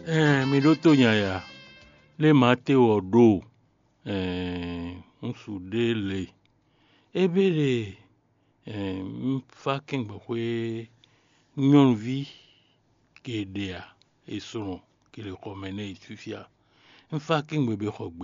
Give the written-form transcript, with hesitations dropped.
mi do to ya le mate odo nsude le ebere fucking bwe nyonvi kedea esoro ki le komene itufia fucking bebe khogbe